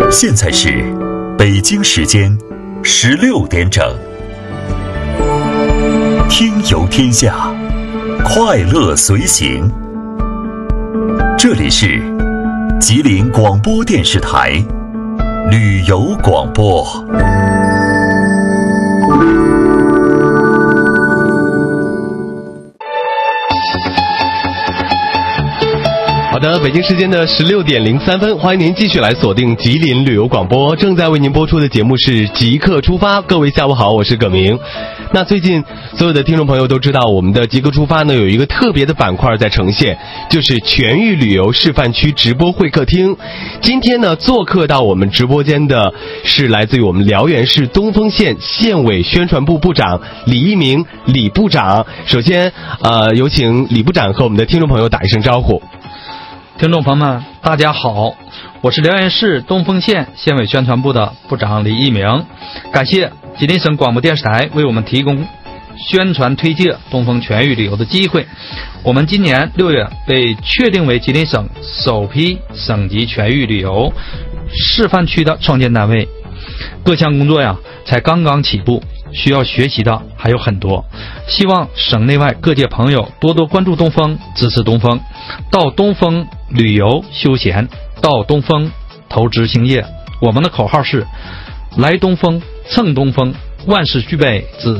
现在是北京时间16点整，听游天下，快乐随行。这里是吉林广播电视台旅游广播。 好的，北京时间的16点03分，欢迎您继续来锁定吉林旅游广播，正在为您播出的节目是即刻出发。各位下午好，我是葛明。那最近所有的听众朋友都知道，我们的即刻出发呢有一个特别的板块在呈现，就是全域旅游示范区直播会客厅。今天呢做客到我们直播间的是来自于我们辽源市东丰县县委宣传部部长李一鸣李部长。首先有请李部长和我们的听众朋友打一声招呼。 听众朋友们大家好，我是辽源市东丰县县委宣传部的部长李一鸣，感谢吉林省广播电视台为我们提供宣传推介东丰全域旅游的机会。我们今年6月被确定为吉林省首批省级全域旅游示范区的创建单位，各项工作才刚刚起步，需要学习的还有很多，希望省内外各界朋友多多关注东丰，支持东丰，到东丰旅游休闲，到东丰投资兴业。我们的口号是来东丰蹭东丰，万事俱备